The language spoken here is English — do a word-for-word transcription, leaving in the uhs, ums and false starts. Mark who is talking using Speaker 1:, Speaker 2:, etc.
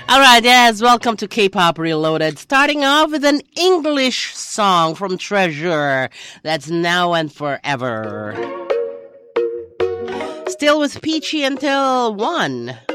Speaker 1: All right, yes, welcome to K-Pop Reloaded. Starting off with an English song from Treasure. That's Now and Forever. Still with Peachy until one.